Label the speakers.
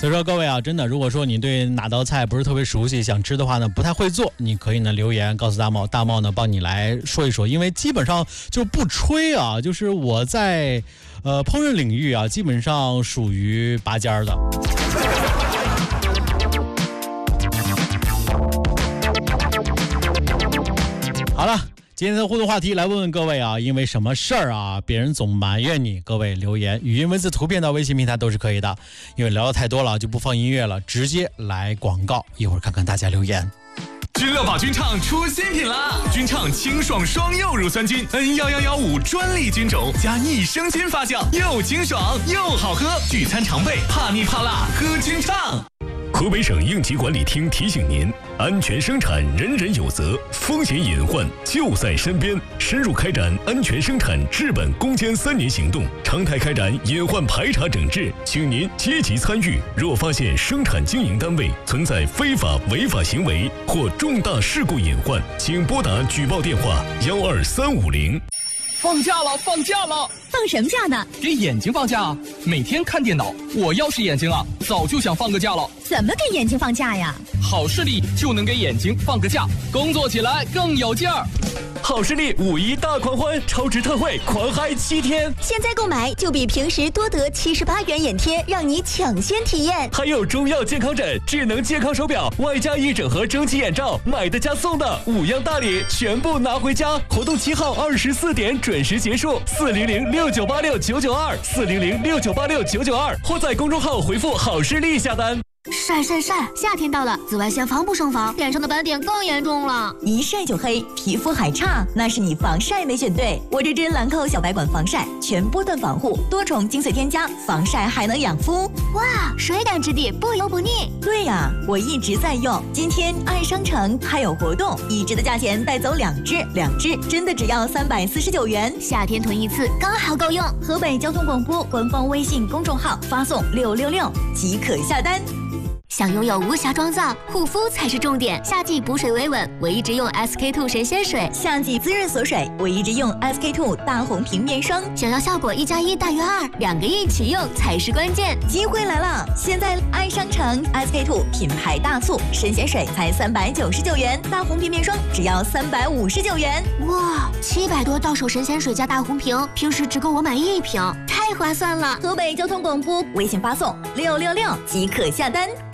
Speaker 1: 所以说各位啊，真的，如果说你对哪道菜不是特别熟悉，想吃的话呢，不太会做，你可以呢留言告诉大茂，大茂呢帮你来说一说，因为基本上就不吹啊，就是我在烹饪领域啊，基本上属于拔尖的。好了。今天的互动话题来问问各位啊，因为什么事儿啊，别人总埋怨你？各位留言，语音、文字、图片到微信平台都是可以的。因为聊得太多了，就不放音乐了，直接来广告。一会儿看看大家留言。
Speaker 2: 君乐宝菌畅出新品啦！菌畅清爽双柚乳酸菌 N11115专利菌种，加益生菌发酵，又清爽又好喝。聚餐常备，怕腻怕辣，喝菌畅。
Speaker 3: 河北省应急管理厅提醒您：安全生产，人人有责，风险隐患就在身边。深入开展安全生产治本攻坚3年行动，常态开展隐患排查整治，请您积极参与。若发现生产经营单位存在非法违法行为或重大事故隐患，请拨打举报电话12350。
Speaker 4: 放假了，放假了！
Speaker 5: 放什么假呢？
Speaker 4: 给眼睛放假啊！每天看电脑，我要是眼睛啊，早就想放个假了。
Speaker 5: 怎么给眼睛放假呀？
Speaker 4: 好视力就能给眼睛放个假，工作起来更有劲儿。
Speaker 6: 好视力5·1大狂欢，超值特惠，狂嗨7天！
Speaker 5: 现在购买就比平时多得78元眼贴，让你抢先体验。
Speaker 6: 还有中药健康枕、智能健康手表，外加1整盒蒸汽眼罩，买的加送的，5样大礼全部拿回家！活动7号24点准时结束，4006986-992，4006986-992，或在公众号回复好视力下单。
Speaker 7: 晒，夏天到了，紫外线防不胜防，脸上的斑点更严重了，
Speaker 5: 一晒就黑，皮肤还差，那是你防晒没选对。我这支兰蔻小白管防晒，全波段防护，多重精粹添加，防晒还能养肤。
Speaker 7: 哇，水感质地，不油不腻。
Speaker 5: 对呀，我一直在用。今天爱商城还有活动，1支的价钱带走2支，2支真的只要349元，
Speaker 7: 夏天囤一次刚好够用。
Speaker 5: 河北交通广播官方微信公众号发送666即可下单。
Speaker 7: 想拥有无瑕妆造，护肤才是重点。夏季补水维稳，我一直用 SK2 神仙水；
Speaker 5: 夏季滋润锁水，我一直用 SK2 大红平面霜。
Speaker 7: 想要效果1+1大于2，2个一起用才是关键。
Speaker 5: 机会来了！现在爱商城 SK2 品牌大促，神仙水才399元，大红平面霜只要359元。
Speaker 7: 哇，700多到手神仙水加大红瓶，平时只够我买1瓶，太划算了。
Speaker 5: 河北交通广播微信发送666即可下单。